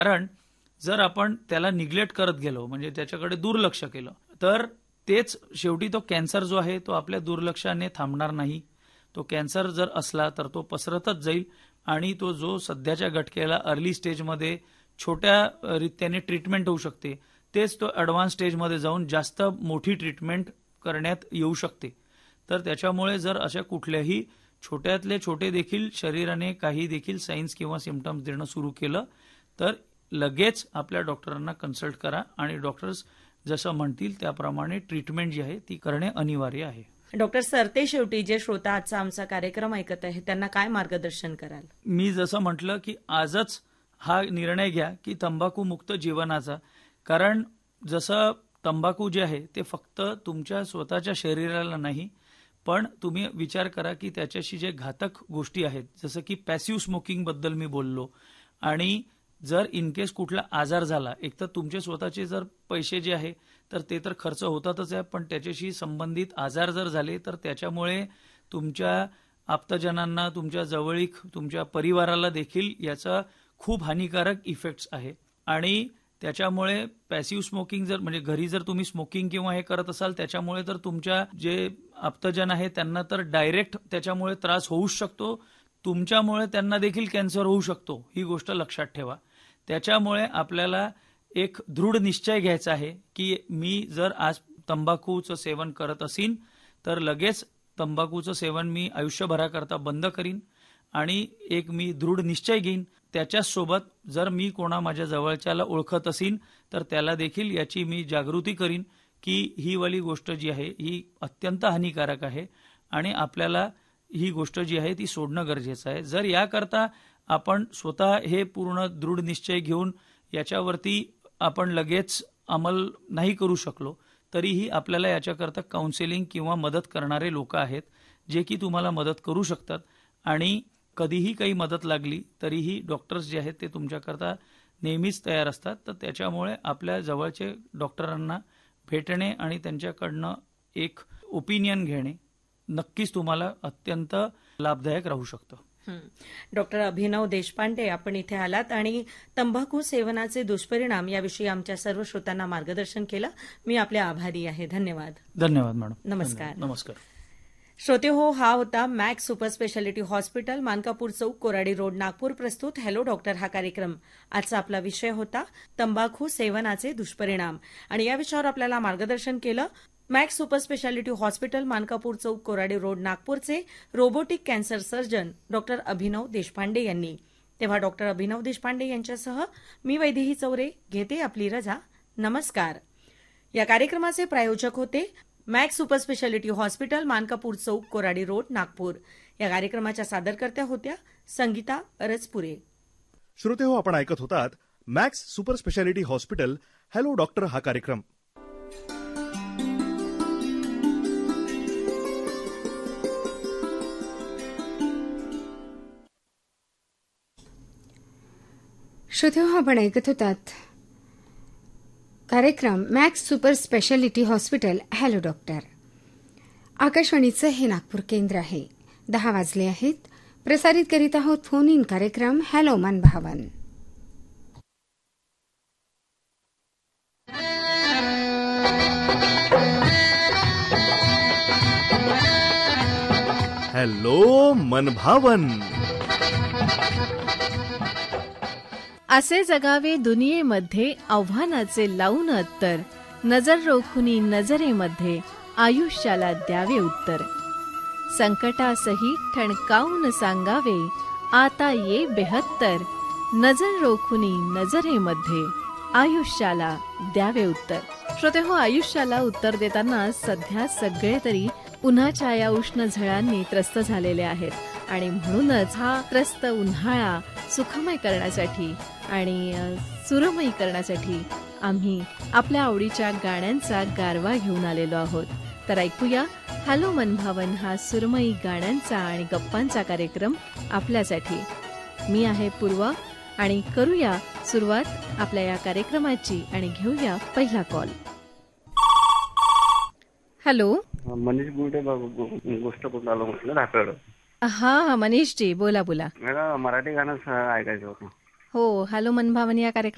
कारण जर आपण त्याला निग्लेक्ट करत गेलो, म्हणजे त्याच्याकडे दुर्लक्ष केलं, तर तेच शेवटी तो कॅन्सर जो आहे तो आपल्या दुर्लक्षाने थांबणार नाही. तो कॅन्सर जर असला तर तो पसरतच जाईल आणि तो जो सध्याच्या घटकेला अर्ली स्टेजमध्ये छोट्या रित्याने ट्रीटमेंट होऊ शकते, तेच तो ॲडव्हान्स स्टेजमध्ये जाऊन जास्त मोठी ट्रीटमेंट करण्यात येऊ शकते. तर त्याच्यामुळे जर अशा कुठल्याही छोट्यातले छोटे देखील शरीराने काही देखील साईन्स किंवा सिम्पटम्स देणं सुरू केलं तर लगेच आपल्या डॉक्टरांना कन्सल्ट करा आणि डॉक्टर्स जसं म्हणतील त्याप्रमाणे ट्रीटमेंट जी आहे ती करणे अनिवार्य आहे. डॉक्टर सरते, शेवटी जे श्रोता आजचा आमचा कार्यक्रम ऐकत आहे त्यांना काय मार्गदर्शन कराल? मी जसं म्हटलं की आजच हा निर्णय घ्या की तंबाखू मुक्त जीवनाचा. कारण जसं तंबाखू जे आहे ते फक्त तुमच्या स्वतःच्या शरीराला नाही, पण तुम्ही विचार करा की त्याच्याशी जे घातक गोष्टी आहेत, जसं की पॅसिव्ह स्मोकिंग बद्दल मी बोललो, आणि जर इन केस कुठला आजार झाला, एक तर तुमचे स्वतःचे जर पैसे जे आहे तर ते तर खर्च होतातच आहे, पण त्याच्याशी संबंधित आजार जर झाले तर त्याच्यामुळे तुमच्या आप्तजनांना, तुमच्या जवळीक, तुमच्या परिवाराला देखील याचा खूप हानिकारक इफेक्ट्स आहे. आणि त्याच्यामुळे पॅसिव्ह स्मोकिंग जर म्हणजे घरी जर तुम्ही स्मोकिंग किंवा हे करत असाल त्याच्यामुळे तर तुमच्या जे आप्तजन आहे त्यांना तर डायरेक्ट त्याच्यामुळे त्रास होऊच शकतो, तुमच्यामुळे त्यांना देखील कॅन्सर होऊ शकतो, ही गोष्ट लक्षात ठेवा. त्याच्यामुळे आपल्याला एक दृढ निश्चय घ्यायचा आहे की मी जर आज तंबाखूचं सेवन करत असीन तर लगेच तंबाखूचं सेवन मी आयुष्यभराकरता बंद करीन आणि एक मी दृढ निश्चय घेईन. त्याच्यासोबत जर मी कोणा माझ्या जवळच्याला ओळखत असीन तर त्याला देखील याची मी जागृती करीन की ही वाली गोष्ट जी आहे ही अत्यंत हानिकारक आहे आणि आपल्याला ही गोष्ट जी आहे ती सोडणं गरजेचं आहे. जर याकरता आपण स्वतः हे पूर्ण दृढ निश्चय घेऊन याच्यावरती आपण लगेच अंमल नाही करू शकलो तरीही आपल्याला याच्याकरता काउन्सिलिंग किंवा मदत करणारे लोक आहेत जे की तुम्हाला मदत करू शकतात. आणि कधीही काही मदत लागली तरीही डॉक्टर्स जे आहेत ते तुमच्याकरता नेहमीच तयार असतात. तर त्याच्यामुळे आपल्या जवळचे डॉक्टरांना भेटणे आणि त्यांच्याकडनं एक ओपिनियन घेणे नक्कीच तुम्हाला अत्यंत लाभदायक राहू शकतं. डॉक्टर अभिनव देशपांडे, आपण इथे आलात आणि तंबाखू सेवनाचे दुष्परिणाम याविषयी आमच्या सर्व श्रोतांना मार्गदर्शन केलं. मी आपले आभारी आहे. धन्यवाद. धन्यवाद मॅडम. नमस्कार. नमस्कार. श्रोते हो, हा होता max super speciality hospital, Mankapur चौक, कोराडी रोड, नागपूर प्रस्तुत हॅलो डॉक्टर हा कार्यक्रम. आजचा आपला विषय होता तंबाखू सेवनाचे दुष्परिणाम आणि या विषयावर आपल्याला मार्गदर्शन केलं max super speciality hospital, Mankapur चौक, कोराडी रोड, नागपूरचे रोबोटिक कॅन्सर सर्जन डॉक्टर अभिनव देशपांडे यांनी. तेव्हा डॉक्टर अभिनव देशपांडे यांच्यासह मी वैदेही चौरे घेते आपली रजा. नमस्कार. या कार्यक्रमाचे प्रायोजक होते max super speciality hospital, Mankapur चौक, कोराडी रोड, नागपूर. या कार्यक्रमाच्या सादरकर्त्या होत्या संगीता अरजपुरे. श्रोते हो, आपण ऐकत होतात max super speciality hospital hello doctor हा कार्यक्रम. श्रोते हो, आपण ऐकत होतात कार्यक्रम max super speciality hospital hello doctor. आकाशवाणीचं हे नागपूर केंद्र आहे. 10 वाजले आहेत. प्रसारित करीत आहोत फोन इन कार्यक्रम हॅलो मन भावन. हॅलो मन भावन. असे जगावे दुनियेमध्ये आव्हानाचे लावून अत्तर, नजर रोखुनी नजरेमध्ये आयुष्याला द्यावे उत्तर. संकटासही ठणकावून सांगावे आता ये बेहत्तर, नजर रोखुनी नजरेमध्ये आयुष्याला द्यावे उत्तर. श्रोते हो, आयुष्याला उत्तर देताना सध्या सगळे तरी उन्हाच्या या उष्ण झळांनी त्रस्त झालेले आहेत आणि म्हणूनच हा त्रस्त उन्हाळा सुखमय करण्यासाठी आणि सुरमयी करण्यासाठी आम्ही आपल्या आवडीच्या गाण्यांचा गारवा घेऊन आलेलो आहोत. तर ऐकूया हॅलो मनभावन हा सुरमयी गाण्यांचा आणि गप्पांचा कार्यक्रम आपल्यासाठी. मी आहे पूर्वा आणि करूया सुरुवात आपल्या या कार्यक्रमाची आणि घेऊया पहिला कॉल. हॅलो, मनीष गुडे गोष्ट बोलून आलो म्हटलं धाकड. हा मनीषजी, बोला बोला. मला मराठी गाणं ऐकायचं होतं. हो, हॅलो मनभावन या कार्यक्रम